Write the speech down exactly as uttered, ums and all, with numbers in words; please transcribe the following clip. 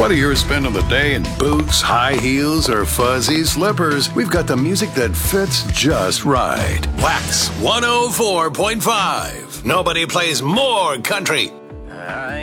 Whether you're spending the day in boots, high heels, or fuzzy slippers, we've got the music that fits just right. Wax one oh four point five. Nobody plays more country.